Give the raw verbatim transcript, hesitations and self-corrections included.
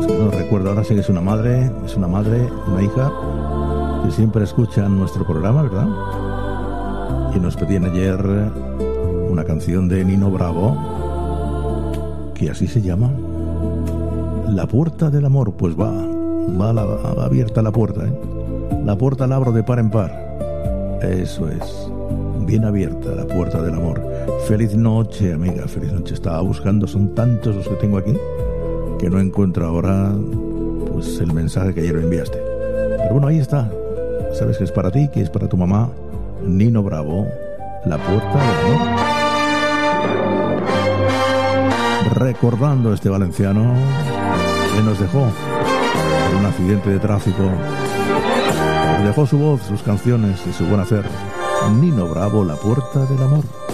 pues que no recuerdo ahora, sé que es una madre, es una madre, una hija que siempre escuchan nuestro programa, ¿verdad? Y nos pedían ayer una canción de Nino Bravo, que así se llama, La Puerta del Amor. Pues va, va, la, va abierta la puerta, ¿eh? La puerta la abro de par en par. Eso es, bien abierta la puerta del amor. Feliz noche, amiga, feliz noche. Estaba buscando, son tantos los que tengo aquí que no encuentro ahora pues el mensaje que ayer me enviaste. Pero bueno, ahí está. Sabes que es para ti, que es para tu mamá. Nino Bravo, La Puerta del Amor. Recordando este valenciano que nos dejó en un accidente de tráfico. Nos dejó su voz, sus canciones y su buen hacer. Nino Bravo, La Puerta del Amor.